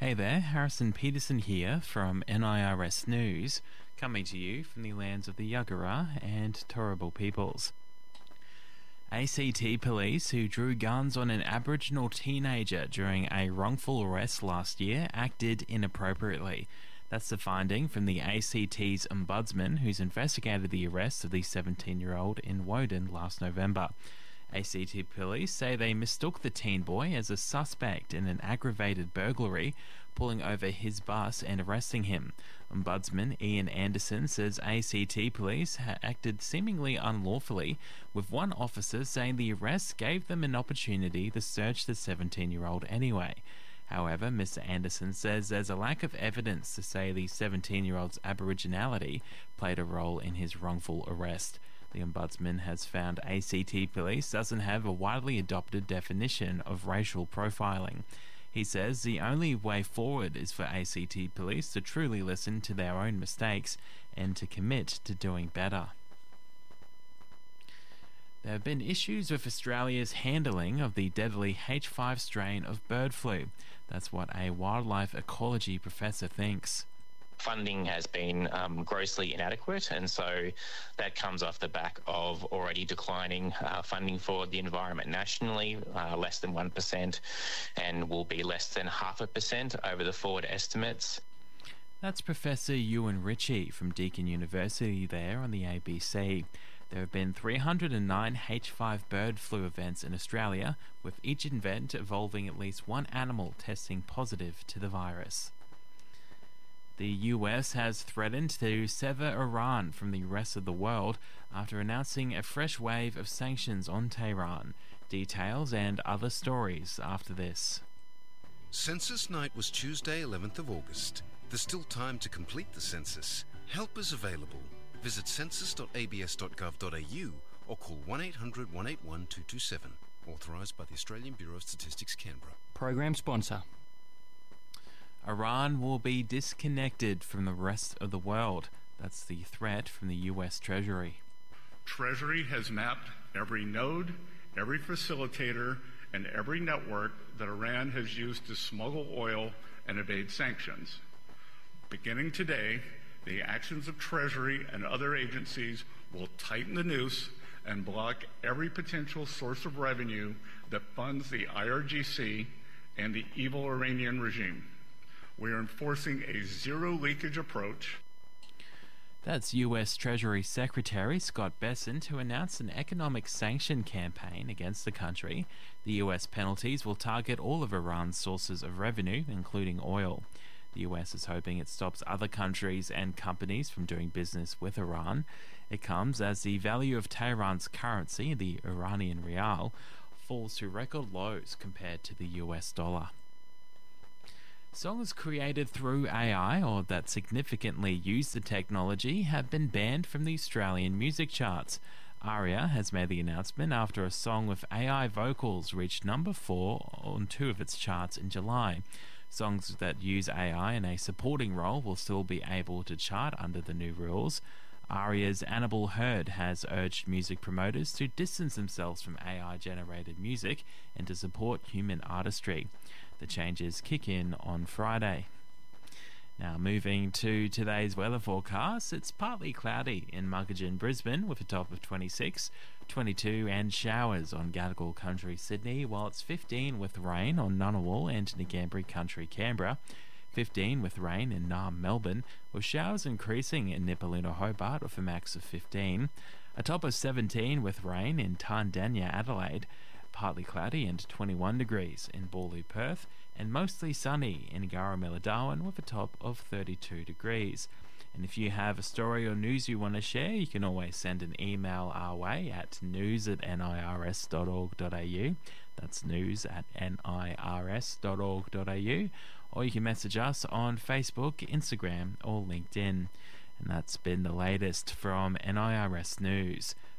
Hey there, Harrison Peterson here from NIRS News, coming to you from the lands of the Yagara and Turrbal peoples. ACT police who drew guns on an Aboriginal teenager during a wrongful arrest last year acted inappropriately. That's the finding from the ACT's ombudsman who's investigated the arrest of the 17-year-old in Woden last November. ACT police say they mistook the teen boy as a suspect in an aggravated burglary, pulling over his bus and arresting him. Ombudsman Ian Anderson says ACT police acted seemingly unlawfully, with one officer saying the arrest gave them an opportunity to search the 17-year-old anyway. However, Mr. Anderson says there's a lack of evidence to say the 17-year-old's Aboriginality played a role in his wrongful arrest. The Ombudsman has found ACT police doesn't have a widely adopted definition of racial profiling. He says the only way forward is for ACT police to truly listen to their own mistakes and to commit to doing better. There have been issues with Australia's handling of the deadly H5 strain of bird flu. That's what a wildlife ecology professor thinks. Funding has been grossly inadequate, and so that comes off the back of already declining funding for the environment nationally, less than 1%, and will be less than 0.5% over the forward estimates. That's Professor Ewan Ritchie from Deakin University there on the ABC. There have been 309 H5 bird flu events in Australia, with each event involving at least one animal testing positive to the virus. The US has threatened to sever Iran from the rest of the world after announcing a fresh wave of sanctions on Tehran. Details and other stories after this. Census night was Tuesday, 11th of August. There's still time to complete the census. Help is available. Visit census.abs.gov.au or call 1800 181 227. Authorised by the Australian Bureau of Statistics, Canberra. Program sponsor. Iran will be disconnected from the rest of the world. That's the threat from the US Treasury. Treasury has mapped every node, every facilitator, and every network that Iran has used to smuggle oil and evade sanctions. Beginning today, the actions of Treasury and other agencies will tighten the noose and block every potential source of revenue that funds the IRGC and the evil Iranian regime. We are enforcing a zero-leakage approach. That's US Treasury Secretary Scott Bessent, who announced an economic sanction campaign against the country. The US penalties will target all of Iran's sources of revenue, including oil. The US is hoping it stops other countries and companies from doing business with Iran. It comes as the value of Tehran's currency, the Iranian rial, falls to record lows compared to the US dollar. Songs created through AI or that significantly use the technology have been banned from the Australian music charts. ARIA has made the announcement after a song with AI vocals reached number 4 on 2 of its charts in July. Songs that use AI in a supporting role will still be able to chart under the new rules. ARIA's Annabel Hurd has urged music promoters to distance themselves from AI-generated music and to support human artistry. The changes kick in on Friday. Now moving to today's weather forecast, it's partly cloudy in Muggeridge, Brisbane with a top of 26, 22 and showers on Gadigal Country, Sydney, while it's 15 with rain on Ngunnawal and Ngambri Country, Canberra, 15 with rain in Naarm, Melbourne, with showers increasing in Nipaluna, Hobart with a max of 15, a top of 17 with rain in Tandanya, Adelaide, partly cloudy and 21 degrees in Bawley, Perth, and mostly sunny in Garamilla, Darwin with a top of 32 degrees. And if you have a story or news you want to share, you can always send an email our way at news@nirs.org.au. That's news@nirs.org.au. Or you can message us on Facebook, Instagram, or LinkedIn. And that's been the latest from NIRS News.